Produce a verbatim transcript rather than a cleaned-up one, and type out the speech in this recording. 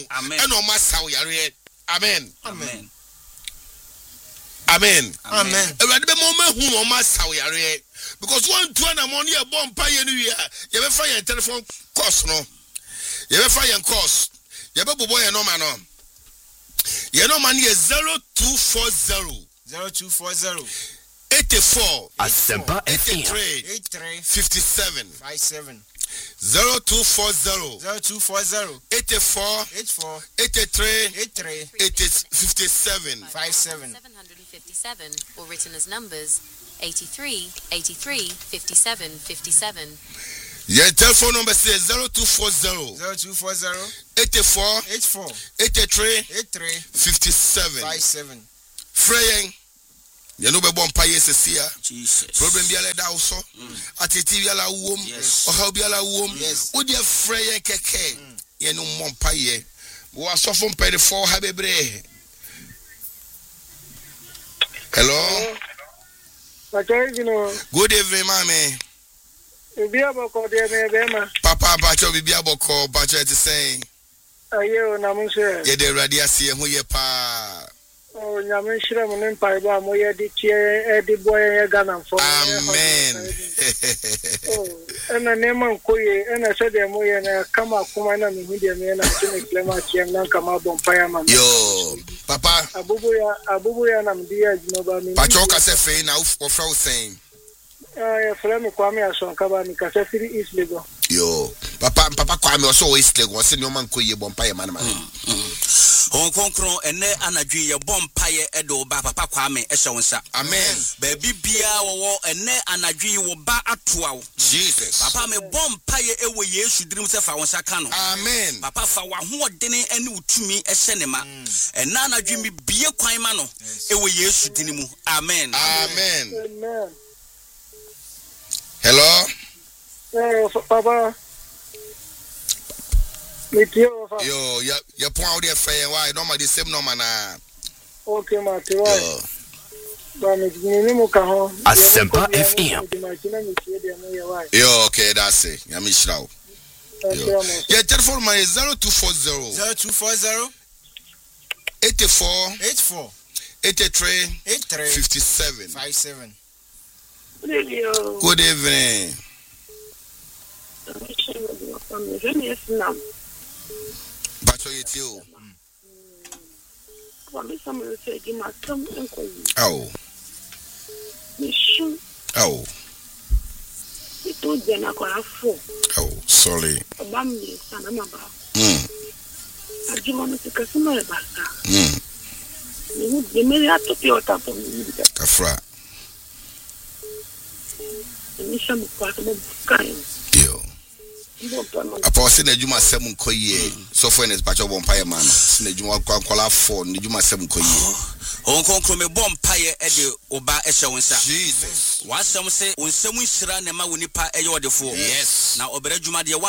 Amen. And no master yare. Amen. Amen. Amen. Amen. Awurade be moment hu no master yare. Because one two na money a bomb pay no we you be find telephone cost no. You be find cost. You be bobo your number no. Your number is zero two four zero zero two four zero eighty-four Asempa eighty-three eighty-three fifty-seven fifty-seven zero two four zero zero two four zero eighty-four eighty-four eighty-three eighty-three fifty-seven fifty-seven seven hundred fifty-seven, or written as numbers eighty-three eighty-three fifty-seven fifty-seven. Your telephone number says zero two four zero zero two four zero eighty-four eighty-four eighty-three eighty-three fifty-seven. fifty-seven. Freyen. You know be bon paye sesia. Jesus. Problem bi ala da so. Atiti bi ala wom. Yes. O ha bi ala wom. Yes. Wo dia freyen keke. Ye no mon paye. Wo asofo mpede for ha bebre. Hello. Okay, you know. Good evening, mommy. Ibi aboko de me be ma. Papa Bacho bibi aboko Bacho te saying. Aye na mo se. Ye de radio ase ho ye pa. Oh, nyame shira mo ne mpa ba mo ye de tie e de boy ye Ghana for. Amen. Oh, ena ne man koye, ena se de mo ye na kama kuma na mi hu de me na tini klema chiem na kama bon pa ya man. Yo, papa. Abubu ya abubu ya na mdi ya jino ba mi. Bacho ka se fe na of of saying. Ah, ya frame kwa me aso kaba ni ka se firi East Lagos. Yo, papa papa kwa me so East Lagos se no man koye bon pa ye man man. Hon konkron ene anadwi ye bom paye edo ba papa kwame ehye wonsa. Amen. Baby bia wo ene anadwi wo ba atoa wo. Jesus. Papa me bom paye ewo Yesu dirim se fa wonsa ka no. Amen. Papa fa wa ho odene ene utumi ehye ne ma. Ene anadwi mi bie kwan ma no ewo Yesu dinimu. Amen. Amen. Amen. Hello. Eh, papa. Mitio fa. Yo, ya ya pon out there fair why no ma the same number na. Okay, ma te wa. Yo. Ba me ni mo ka ho. Asempa F M. Yo, okay, that's it. Ya mi shraw. Yo. Your telephone number is zero two four zero zero two four zero eighty-four eighty-four eighty-three eighty-three fifty-seven. fifty-seven. Good evening. Bacho yetio. Oh. Oh. Oh, sorry. Mm. Mm. Kafra. Yo. Apo se na djuma seven koye so for nes bacho bon paye man se na djuma kwankwala four na djuma seven koye hon konkro me bom paye e de oba ehye wonsa. Jesus. Wasem se wonsem nhira ne ma woni pa eye odefo. Yes. Na obere djuma de